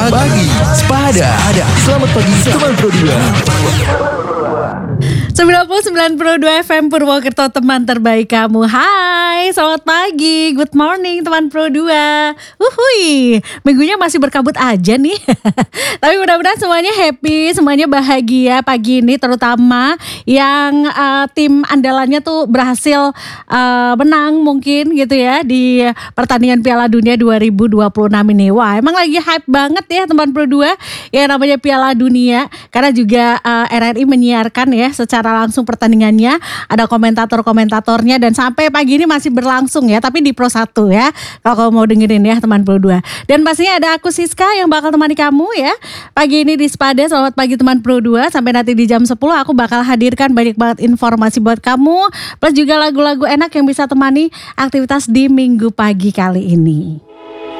Pagi Sepada. Selamat pagi teman Pro 99.2 FM Purwokerto, teman terbaik kamu. Hai, selamat pagi, good morning teman Pro 2. Uhuy, minggunya masih berkabut aja nih. Tapi mudah-mudahan semuanya happy, semuanya bahagia pagi ini. Terutama yang tim andalannya tuh berhasil menang mungkin gitu ya di pertandingan Piala Dunia 2026 ini. Wah, emang lagi hype banget ya teman Pro 2 yang namanya Piala Dunia. Karena juga RRI menyiarkan ya secara langsung pertandingannya, ada komentator-komentatornya dan sampai pagi ini masih berlangsung ya, tapi di Pro 1 ya kalau kamu mau dengerin ya teman Pro 2. Dan pastinya ada aku Siska yang bakal temani kamu ya pagi ini di Sepada. Selamat pagi teman Pro 2, sampai nanti di jam 10 aku bakal hadirkan banyak banget informasi buat kamu, plus juga lagu-lagu enak yang bisa temani aktivitas di minggu pagi kali ini.